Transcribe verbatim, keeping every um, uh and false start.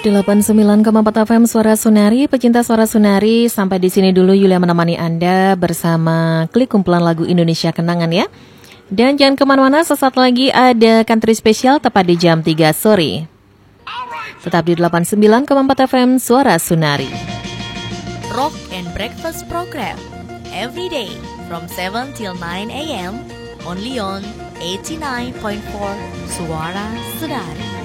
delapan puluh sembilan koma empat F M Suara Sunari, pecinta Suara Sunari, sampai di sini dulu Yulia menemani Anda bersama klik kumpulan lagu Indonesia Kenangan ya. Dan jangan kemana-mana, sesaat lagi ada country spesial tepat di jam tiga sore. Tetap di delapan puluh sembilan koma empat F M Suara Sunari. Rock and Breakfast Program every day from seven till nine a.m. only on eighty-nine point four Suara Sunari.